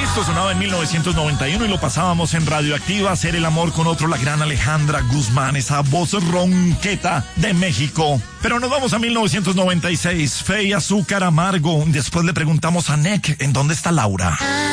Esto sonaba en 1991 y lo pasábamos en Radioactiva, Hacer el amor con otro, la gran Alejandra Guzmán, esa voz ronqueta de México. Pero nos vamos a 1996, Fe y Azúcar Amargo. Después le preguntamos a Nick, ¿en dónde está Laura?